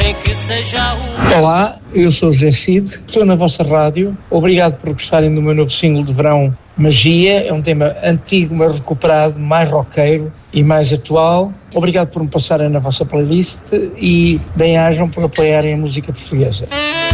nem que seja o... Olá, eu sou o José Cid, estou na vossa rádio. Obrigado por gostarem do meu novo single de verão, Magia. É um tema antigo, mas recuperado, mais roqueiro e mais atual. Obrigado por me passarem na vossa playlist e bem-ajam por apoiarem a música portuguesa.